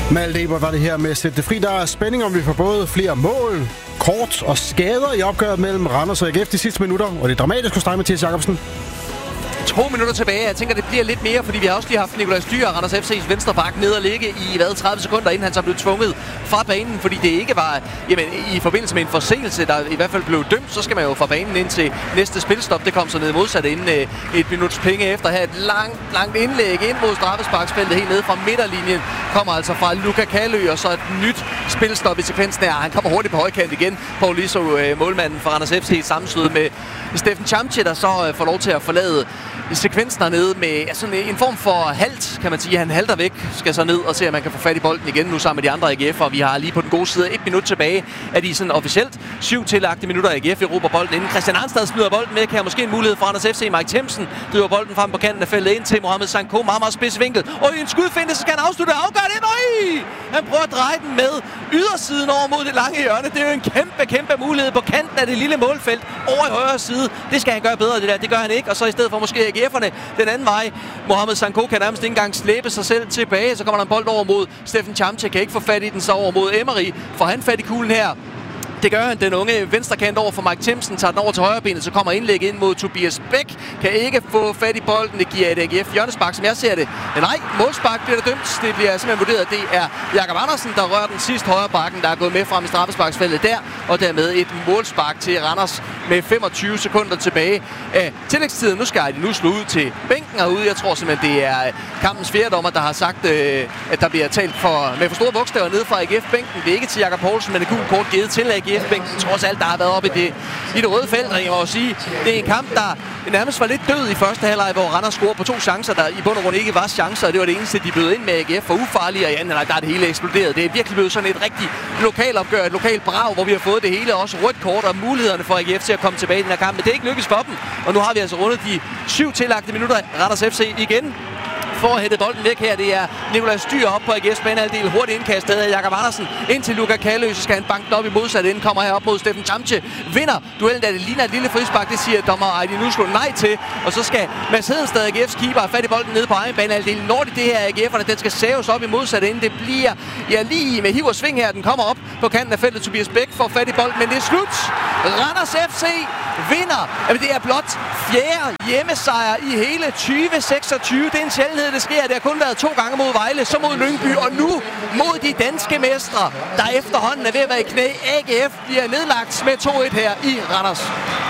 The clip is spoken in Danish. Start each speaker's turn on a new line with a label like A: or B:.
A: Malte Ebert var det her med at sætte det fri. Der er spænding, om vi får både flere mål, kort og skader i opgøret mellem Randers og AGF de sidste minutter. Og det er dramatisk hos dig, Mathias Jacobsen.
B: 2 minutter tilbage. Jeg tænker, det bliver lidt mere, fordi vi har også lige haft Nikolaj Styer, Randers FC's venstre bak, ned og ligge i 30 sekunder, inden han så blev tvunget fra banen, fordi det ikke var i forbindelse med en forseelse, der i hvert fald blev dømt, så skal man jo fra banen ind til næste spilstop. Det kom så ned modsat inden et minuts penge efter. Her et langt indlæg ind mod straffesparksfeltet helt nede fra midterlinjen. Kommer altså fra Luka Kalø, og så et nyt spilstop i sekvensen her. Han kommer hurtigt på højkant igen. Paul Iso, målmanden for Randers FC, sammenstød med Steffen Chamche, der så får lov til at forlade sekvensen hernede med sådan en form for halt, kan man sige. Han halter væk, skal så ned og se, at man kan få fat i bolden igen nu sammen med de andre AGF'er. Vi har lige på den gode side 1 minut tilbage af de sådan officielt 7 tillagte minutter. AGF erobrer bolden inden. Christian Arnstad smider bolden væk. Her måske en mulighed for Randers FC. Mike Themsen driver bolden frem på kanten af feltet ind til Mohamed Sanko. Meget spids vinkel. Og i en skudfinte, så skal han afslutte og afgøre det. Han prøver at dreje den med ydersiden over mod det lange hjørne. Det er jo en kæmpe mulighed på kanten af det lille målfelt over i højre side. Det skal han gøre bedre, det der. Det gør han ikke. Og så i stedet for måske AGF'erne den anden vej. Mohamed Sanko kan nærmest ikke engang slæbe sig selv tilbage. Så kommer der en bold over mod Steffen Chamche. Kan ikke få fat i den, så over mod Emery. Får han fat i kuglen her? Det gør han, den unge venstrekant over for Mike Themsen, tager den over til højrebenet, så kommer indlægget ind mod Tobias Bæk. Kan ikke få fat i bolden, det giver et AGF hjørnespark, som jeg ser det. Men nej, målspark bliver der dømt. Det bliver simpelthen vurderet, det er Jakob Andersen, der rører den sidste højre bakken, der er gået med frem i straffesparksfeltet der. Og dermed et målspark til Randers med 25 sekunder tilbage af tillægstiden. Nu skal de slå ud til bænken herude. Jeg tror simpelthen, det er kampens fjerdommer, der har sagt, at der bliver talt med for store bogstaver nede fra AGF-bænken. Det er ikke til Jakob Poulsen, men et gult kort givet til AGF-bænken. Trods alt, der har været oppe i det røde felt, og jeg må sige, det er en kamp, der nærmest var lidt død i første halvleg, hvor Randers scorede på 2 chancer, der i bund og grund ikke var chancer, og det var det eneste, de bød ind med AGF for ufarlige, og i anden halvleg, der er det hele eksploderet. Det er virkelig blevet sådan et rigtig lokalopgør, et lokalt brag, hvor vi har fået det hele, også rødt kort og mulighederne for AGF til at komme tilbage i den her kamp, men det er ikke lykkedes for dem, og nu har vi altså rundet de 7 tillagte minutter. Randers FC igen for at hætte bolden væk her. Det er Nikolaj Styer op på AGF's banehalvdel. Hurtigt indkastet af Jakob Andersen ind til Luka Kalø. Så skal han banke den op i modsat ende. Kommer her op mod Steffen Chamche. Vinder duellen, da det ligner et lille frispark. Det siger dommer Ejdi Nuslo nej til. Og så skal Mads Hedenstad, AGF's keeper, have fat i bolden nede på egen banehalvdel. Når det her AGF'erne, den skal saves op i modsat ende. Det bliver lige med hiv og sving her. Den kommer op på kanten af feltet. Tobias Bæk får fat i bolden, men det er slut. Randers FC vinder. Jamen, det er blot 4. hjemmesejr i hele 2026. Det er en sjældenhed, det sker. Det har kun været 2 gange mod Vejle, så mod Lyngby, og nu mod de danske mestre, der efterhånden er ved at være i knæ. AGF bliver nedlagt med 2-1 her i Randers.